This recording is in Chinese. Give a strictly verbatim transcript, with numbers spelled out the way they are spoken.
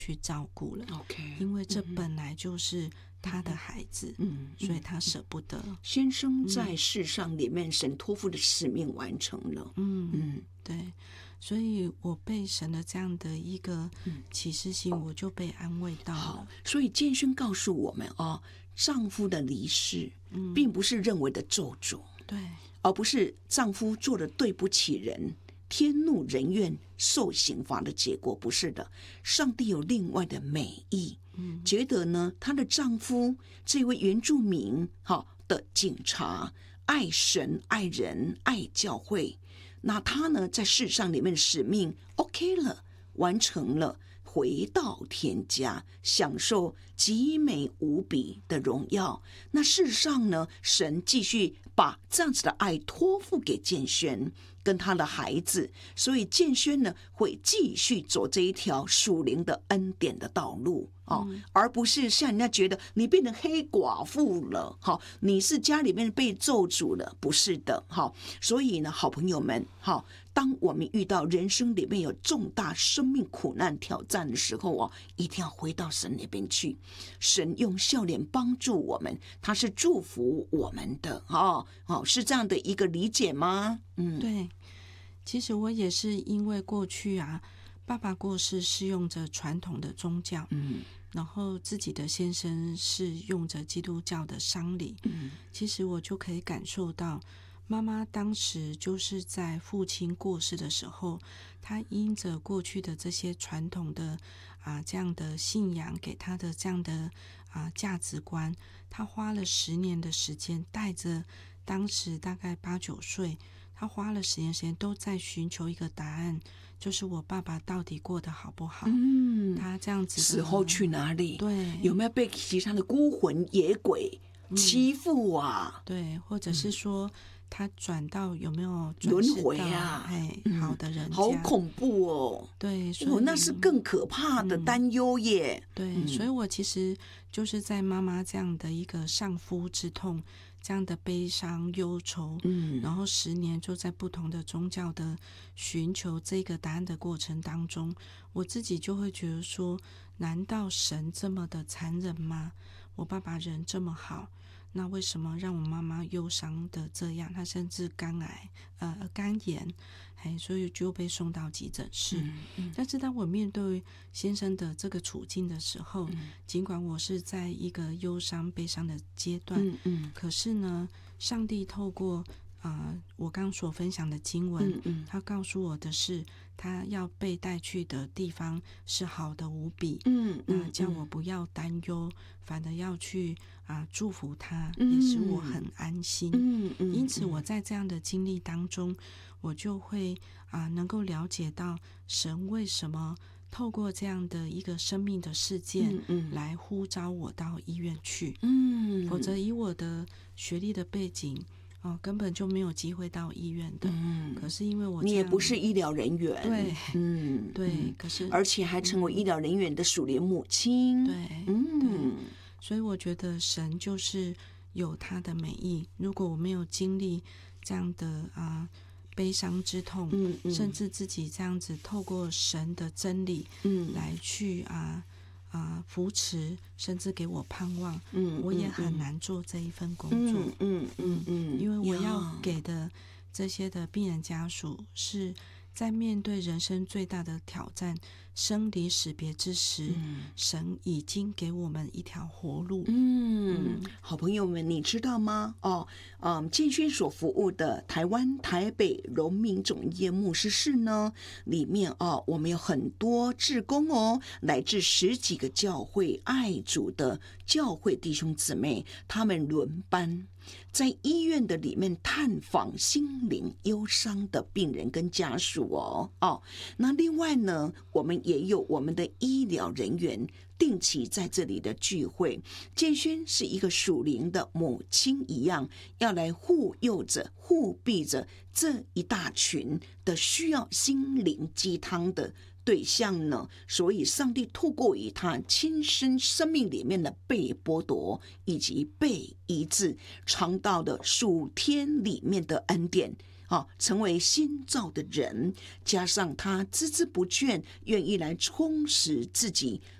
去照顾了。 OK， 因为这本来就是他的孩子，嗯，所以他舍不得。 先生在世上里面，神托付的使命完成了。 嗯嗯，对，所以我被神的这样的一个启示性，我就被安慰到了。 好，所以建勋告诉我们哦，丈夫的离世，并不是认为的咒诅， 对， 而不是丈夫做了对不起人。天怒人怨受刑罚的结果，不是的，上帝有另外的美意，嗯，觉得呢，她的丈夫这位原住民哈的警察爱神爱人爱教会，那他呢在世上里面的使命 OK 了，完成了，回到天家，享受极美无比的荣耀。那事实上呢，神继续把这样子的爱托付给建轩跟他的孩子，所以建轩呢会继续走这一条属灵的恩典的道路。哦，而不是像人家觉得你变成黑寡妇了，好，你是家里面被咒诅了，不是的，好，所以呢，好朋友们，好，当我们遇到人生里面有重大生命苦难挑战的时候哦，一定要回到神那边去，神用笑脸帮助我们，他是祝福我们的，哦哦，是这样的一个理解吗？嗯， 对，其实我也是因为过去啊，爸爸过世是用着传统的宗教，嗯。然后自己的先生是用着基督教的丧礼，嗯，其实我就可以感受到妈妈当时就是在父亲过世的时候，她因着过去的这些传统的啊这样的信仰给她的这样的啊价值观，她花了十年的时间，带着当时大概八九岁，她花了十年时间都在寻求一个答案，就是我爸爸到底过得好不好？嗯，他这样子死后去哪里？ 对， 有没有被其他的孤魂野鬼欺负啊？ 嗯、对，或者是说他转到有没有轮回啊？ 哎，好的人家、嗯， 好恐怖哦！ 对，所以、 哦、那是更可怕的担忧耶。 嗯、对、嗯，所以我其实就是在妈妈这样的一个丧夫之痛。这样的悲伤忧愁，嗯，然后十年就在不同的宗教的寻求这个答案的过程当中，我自己就会觉得说，难道神这么的残忍吗？我爸爸人这么好，那为什么让我妈妈忧伤的这样？她甚至肝癌，呃，肝炎，哎，所以就被送到急诊室。嗯嗯、但是当我面对先生的这个处境的时候，嗯、尽管我是在一个忧伤悲伤的阶段，嗯嗯、可是呢，上帝透过啊、呃，我刚所分享的经文，嗯嗯、他告诉我的是，他要被带去的地方是好的无比，嗯，那、呃、叫我不要担忧，嗯、反而要去啊、呃、祝福他，嗯、也使我很安心。嗯嗯、因此我在这样的经历当中，我就会啊、呃、能够了解到神为什么透过这样的一个生命的事件，嗯嗯、来呼召我到医院去，嗯，否则以我的学历的背景。哦，根本就没有机会到医院的。嗯，可是因为我你也不是医疗人员， 对， 嗯， 对，嗯、可是而且还成为医疗人员的属灵母亲， 对，嗯，对，所以我觉得神就是有他的美意。如果我没有经历这样的啊、呃、悲伤之痛，嗯嗯，甚至自己这样子透过神的真理，嗯，来去啊。啊、呃，扶持，甚至给我盼望，嗯，我也很难做这一份工作，嗯嗯嗯嗯，因为我要给的这些的病人家属是在面对人生最大的挑战生离死别之时，嗯、神已经给我们一条活路。 嗯，嗯好朋友们，你知道吗？哦，嗯，建勋所服务的台湾台北荣民总业牧师室呢，里面哦，我们有很多志工哦，来自十几个教会爱主的教会弟兄姊妹，他们轮班。在医院的里面探访心灵忧伤的病人跟家属哦哦，那另外呢，我们也有我们的医疗人员定期在这里的聚会。建勋是一个属灵的母亲一样，要来护佑着、护庇着这一大群的需要心灵鸡汤的对象呢，所以上帝透过以他亲身生命里面的被剥夺以及被医治，尝到的属天里面的恩典哦，成为新造的人，加上他孜孜不倦，愿意来充实自己